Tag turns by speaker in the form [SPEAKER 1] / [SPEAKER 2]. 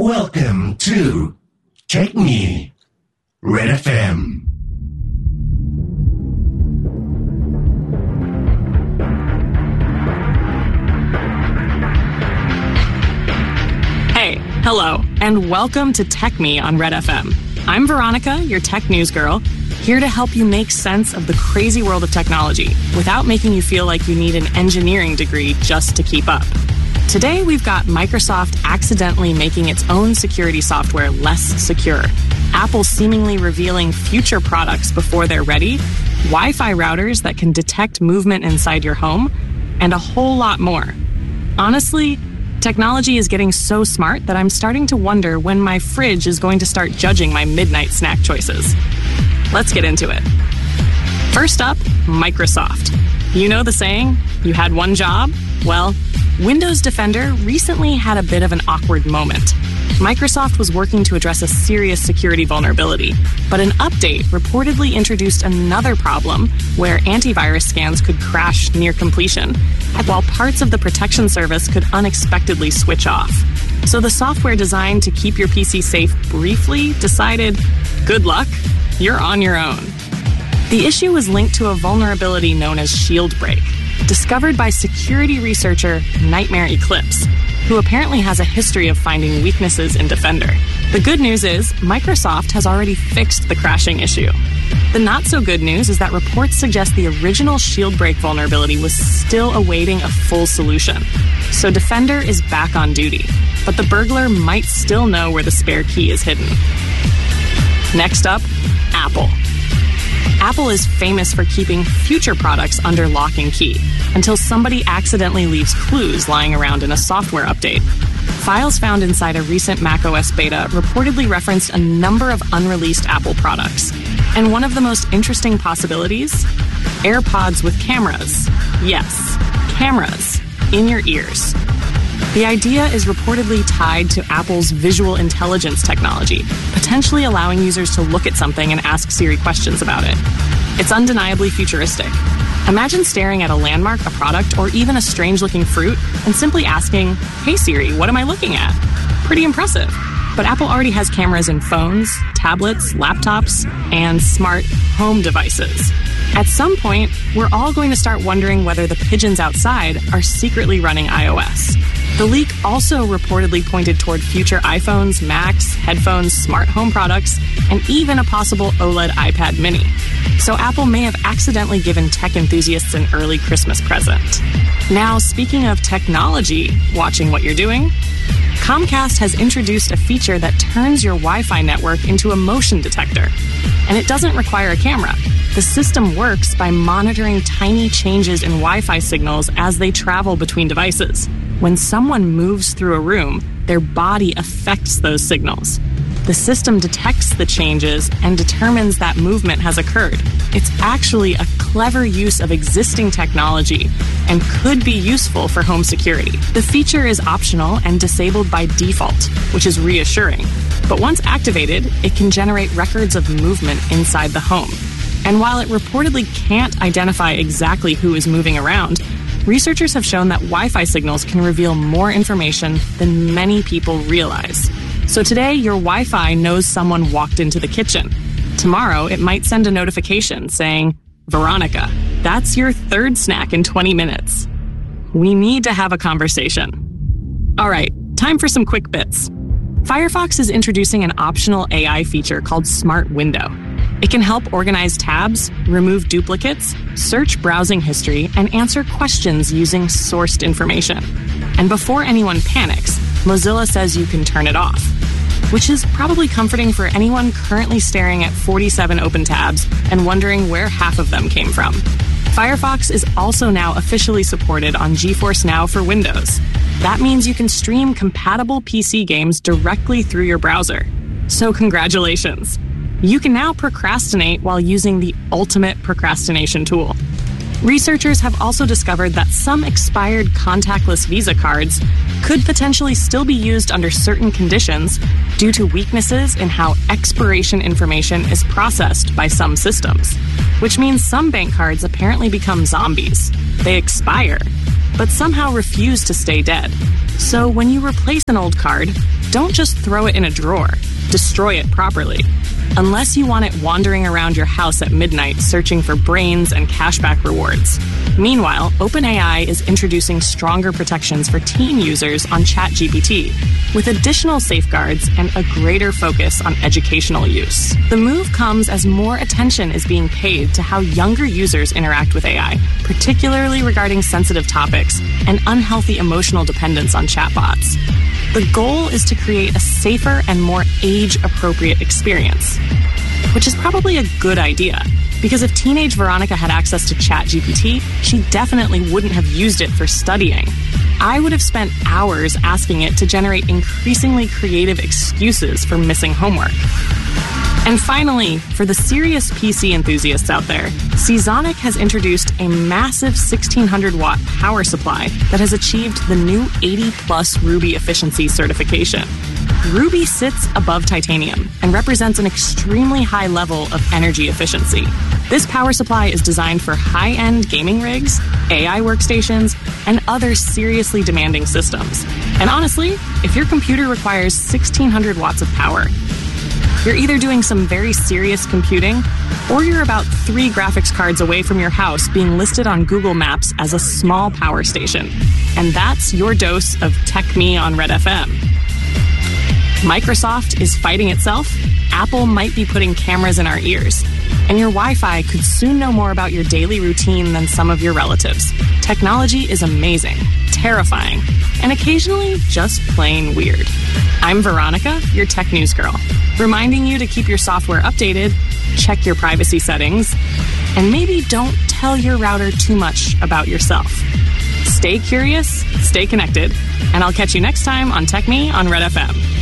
[SPEAKER 1] Welcome to Take Me, Red FM.
[SPEAKER 2] Hey, hello, and welcome to Tech Me on Red FM. I'm Veronica, your tech news girl, here to help you make sense of the crazy world of technology without making you feel like you need an engineering degree just to keep up. Today, we've got Microsoft accidentally making its own security software less secure, Apple seemingly revealing future products before they're ready, Wi-Fi routers that can detect movement inside your home, and a whole lot more. Honestly, technology is getting so smart that I'm starting to wonder when my fridge is going to start judging my midnight snack choices. Let's get into it. First up, Microsoft. You know the saying, you had one job? Well, Windows Defender recently had a bit of an awkward moment. Microsoft was working to address a serious security vulnerability, but an update reportedly introduced another problem where antivirus scans could crash near completion, while parts of the protection service could unexpectedly switch off. So the software designed to keep your PC safe briefly decided, good luck, you're on your own. The issue was linked to a vulnerability known as ShieldBreak, discovered by security researcher Nightmare Eclipse, who apparently has a history of finding weaknesses in Defender. The good news is Microsoft has already fixed the crashing issue. The not-so-good news is that reports suggest the original ShieldBreak vulnerability was still awaiting a full solution. So Defender is back on duty, but the burglar might still know where the spare key is hidden. Next up, Apple. Apple is famous for keeping future products under lock and key until somebody accidentally leaves clues lying around in a software update. Files found inside a recent macOS beta reportedly referenced a number of unreleased Apple products. And one of the most interesting possibilities? AirPods with cameras. Yes, cameras in your ears. The idea is reportedly tied to Apple's visual intelligence technology, potentially allowing users to look at something and ask Siri questions about it. It's undeniably futuristic. Imagine staring at a landmark, a product, or even a strange-looking fruit and simply asking, "Hey Siri, what am I looking at?" Pretty impressive. But Apple already has cameras in phones, tablets, laptops, and smart home devices. At some point, we're all going to start wondering whether the pigeons outside are secretly running iOS. The leak also reportedly pointed toward future iPhones, Macs, headphones, smart home products, and even a possible OLED iPad mini. So Apple may have accidentally given tech enthusiasts an early Christmas present. Now, speaking of technology, watching what you're doing, Comcast has introduced a feature that turns your Wi-Fi network into a motion detector. And it doesn't require a camera. The system works by monitoring tiny changes in Wi-Fi signals as they travel between devices. When someone moves through a room, their body affects those signals. The system detects the changes and determines that movement has occurred. It's actually a clever use of existing technology and could be useful for home security. The feature is optional and disabled by default, which is reassuring. But once activated, it can generate records of movement inside the home. And while it reportedly can't identify exactly who is moving around, researchers have shown that Wi-Fi signals can reveal more information than many people realize. So today, your Wi-Fi knows someone walked into the kitchen. Tomorrow, it might send a notification saying, "Veronica, that's your third snack in 20 minutes. We need to have a conversation." All right, time for some quick bits. Firefox is introducing an optional AI feature called Smart Window. It can help organize tabs, remove duplicates, search browsing history, and answer questions using sourced information. And before anyone panics, Mozilla says you can turn it off, which is probably comforting for anyone currently staring at 47 open tabs and wondering where half of them came from. Firefox is also now officially supported on GeForce Now for Windows. That means you can stream compatible PC games directly through your browser. So congratulations! You can now procrastinate while using the ultimate procrastination tool. Researchers have also discovered that some expired contactless Visa cards could potentially still be used under certain conditions due to weaknesses in how expiration information is processed by some systems, which means some bank cards apparently become zombies. They expire, but somehow refuse to stay dead. So when you replace an old card, don't just throw it in a drawer. Destroy it properly. Unless you want it wandering around your house at midnight searching for brains and cashback rewards. Meanwhile, OpenAI is introducing stronger protections for teen users on ChatGPT, with additional safeguards and a greater focus on educational use. The move comes as more attention is being paid to how younger users interact with AI, particularly regarding sensitive topics and unhealthy emotional dependence on chatbots. The goal is to create a safer and more age-appropriate experience, which is probably a good idea, because if teenage Veronica had access to ChatGPT, she definitely wouldn't have used it for studying. I would have spent hours asking it to generate increasingly creative excuses for missing homework. And finally, for the serious PC enthusiasts out there, Seasonic has introduced a massive 1600-watt power supply that has achieved the new 80-plus Ruby efficiency certification. Ruby sits above titanium and represents an extremely high level of energy efficiency. This power supply is designed for high-end gaming rigs, AI workstations, and other seriously demanding systems. And honestly, if your computer requires 1600 watts of power, you're either doing some very serious computing, or you're about 3 graphics cards away from your house being listed on Google Maps as a small power station. And that's your dose of Tech Me on Red FM. Microsoft is fighting itself, Apple might be putting cameras in our ears, and your Wi-Fi could soon know more about your daily routine than some of your relatives. Technology is amazing, terrifying, and occasionally just plain weird. I'm Veronica, your tech news girl, reminding you to keep your software updated, check your privacy settings, and maybe don't tell your router too much about yourself. Stay curious, stay connected, and I'll catch you next time on Tech Me on Red FM.